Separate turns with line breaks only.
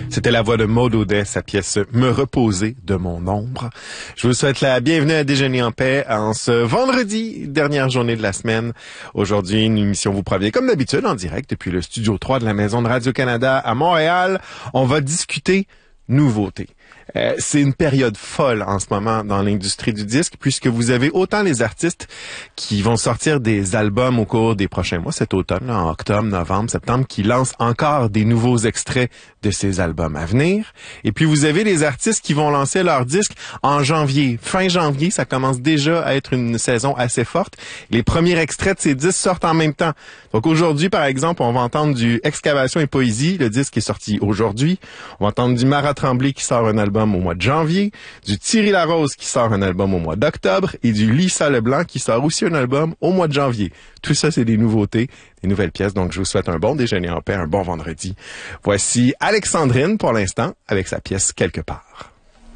C'était la voix de Maud Audet, sa pièce « Me reposer de mon ombre ». Je vous souhaite la bienvenue à Déjeuner en paix en ce vendredi, dernière journée de la semaine. Aujourd'hui, une émission vous provient comme d'habitude en direct depuis le studio 3 de la Maison de Radio-Canada à Montréal. On va discuter nouveautés. C'est une période folle en ce moment dans l'industrie du disque puisque vous avez autant les artistes qui vont sortir des albums au cours des prochains mois, cet automne, là, en octobre, novembre, septembre, qui lancent encore des nouveaux extraits de ces albums à venir. Et puis vous avez les artistes qui vont lancer leurs disques en janvier. Fin janvier, ça commence déjà à être une saison assez forte. Les premiers extraits de ces disques sortent en même temps. Donc aujourd'hui, par exemple, on va entendre du Excavation et Poésie, le disque est sorti aujourd'hui. On va entendre du Mara Tremblay qui sort un album au mois de janvier, du Thierry Larose qui sort un album au mois d'octobre et du Lisa Leblanc qui sort aussi un album au mois de janvier. Tout ça, c'est des nouveautés, des nouvelles pièces. Donc, je vous souhaite un bon déjeuner en paix, un bon vendredi. Voici Alexandrine pour l'instant avec sa pièce Quelque part.